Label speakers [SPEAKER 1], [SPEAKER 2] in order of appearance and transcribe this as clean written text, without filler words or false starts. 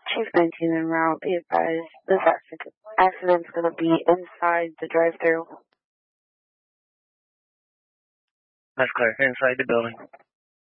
[SPEAKER 1] Chief 19 en route. Be advised, this accident's going to be inside the drive-thru.
[SPEAKER 2] That's clear. Inside the building.